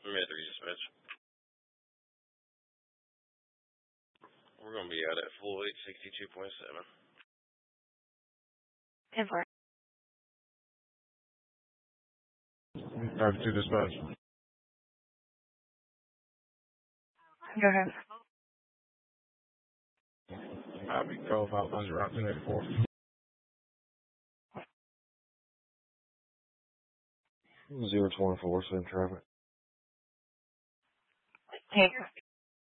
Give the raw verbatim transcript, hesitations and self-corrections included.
Mid three dispatch. We're going to be out at full eight sixty-two point seven. ten four. Drive to dispatch. Go ahead. I'll be twelve five hundred out to that four. Zero twenty four, same traffic. Hey.